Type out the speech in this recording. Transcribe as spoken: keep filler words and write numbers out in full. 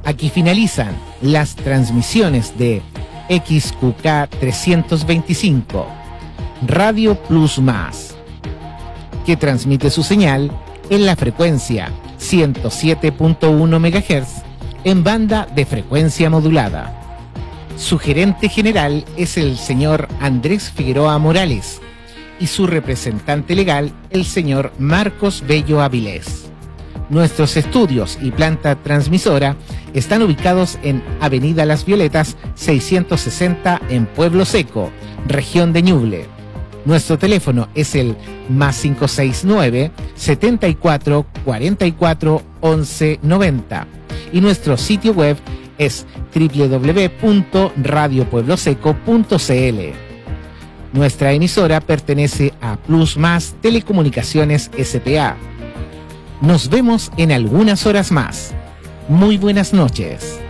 Aquí finalizan las transmisiones de X Q K trescientos veinticinco, Radio Plus Más, que transmite su señal en la frecuencia ciento siete punto uno megahertz en banda de frecuencia modulada. Su gerente general es el señor Andrés Figueroa Morales y su representante legal el señor Marcos Bello Avilés. Nuestros estudios y planta transmisora están ubicados en Avenida Las Violetas seiscientos sesenta en Pueblo Seco, región de Ñuble. Nuestro teléfono es el más cinco seis nueve, setenta y cuatro, cuarenta y cuatro, once, noventa y nuestro sitio web es doble u doble u doble u punto radio pueblo seco punto c l. Nuestra emisora pertenece a Plus Más Telecomunicaciones S P A. Nos vemos en algunas horas más. Muy buenas noches.